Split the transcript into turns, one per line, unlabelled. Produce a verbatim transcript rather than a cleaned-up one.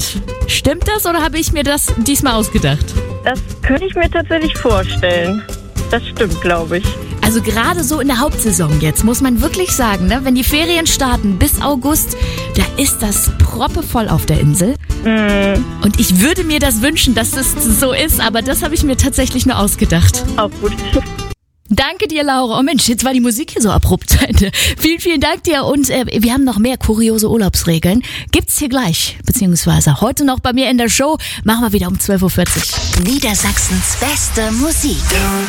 Stimmt das oder habe ich mir das diesmal ausgedacht?
Das könnte ich mir tatsächlich vorstellen. Das stimmt, glaube ich.
Also gerade so in der Hauptsaison jetzt, muss man wirklich sagen, ne, wenn die Ferien starten bis August, da ist das proppevoll auf der Insel.
Mm.
Und ich würde mir das wünschen, dass das so ist, aber das habe ich mir tatsächlich nur ausgedacht.
Auch gut.
Danke dir, Laura. Oh Mensch, jetzt war die Musik hier so abrupt zu Ende. Vielen, vielen Dank dir und äh, wir haben noch mehr kuriose Urlaubsregeln. Gibt's hier gleich, beziehungsweise heute noch bei mir in der Show. Machen wir wieder um zwölf Uhr vierzig.
Niedersachsens beste Musik.